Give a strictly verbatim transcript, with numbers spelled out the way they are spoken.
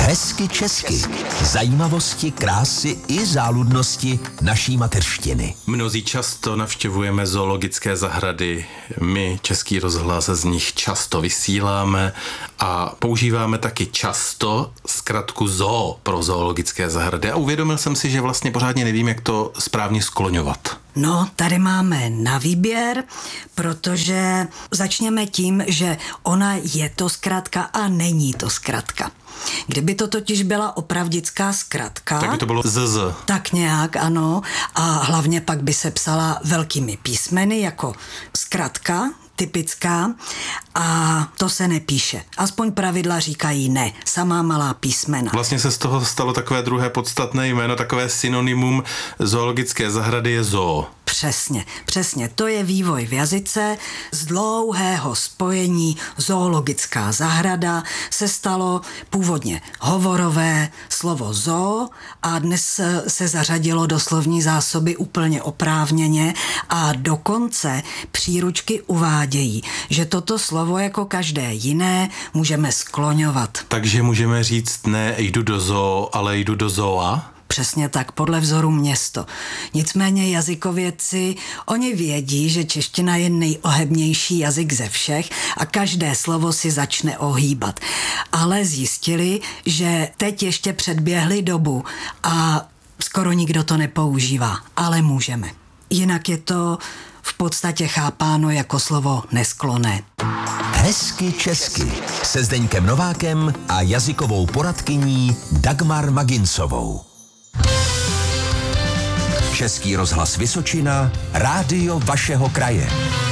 Hezky česky. Zajímavosti, krásy i záludnosti naší mateřštiny. Mnozí často navštěvujeme zoologické zahrady. My, Český rozhlas, z nich často vysíláme a používáme taky často zkratku zoo pro zoologické zahrady. A uvědomil jsem si, že vlastně pořádně nevím, jak to správně skloňovat. No, tady máme na výběr, protože začněme tím, že ona je to zkratka a není to zkratka. Kdyby to totiž byla opravdická zkratka... Tak by to bylo Z Z. Tak nějak, ano. A hlavně pak by se psala velkými písmeny jako zkratka, typická, a to se nepíše. Aspoň pravidla říkají ne, samá malá písmena. Vlastně se z toho stalo takové druhé podstatné jméno, takové synonymum zoologické zahrady je zoo. Přesně, přesně, to je vývoj v jazyce. Z dlouhého spojení zoologická zahrada se stalo původně hovorové slovo zoo a dnes se zařadilo do slovní zásoby úplně oprávněně a dokonce příručky uvádějí, že toto slovo jako každé jiné můžeme skloňovat. Takže můžeme říct ne jdu do zoo, ale jdu do zoa? Přesně tak, podle vzoru město. Nicméně jazykovědci, oni vědí, že čeština je nejohebnější jazyk ze všech a každé slovo si začne ohýbat. Ale zjistili, že teď ještě předběhli dobu a skoro nikdo to nepoužívá, ale můžeme. Jinak je to v podstatě chápáno jako slovo nesklonné. Hezky česky se Zdeňkem Novákem a jazykovou poradkyní Dagmar Maginsovou. Český rozhlas Vysočina, rádio vašeho kraje.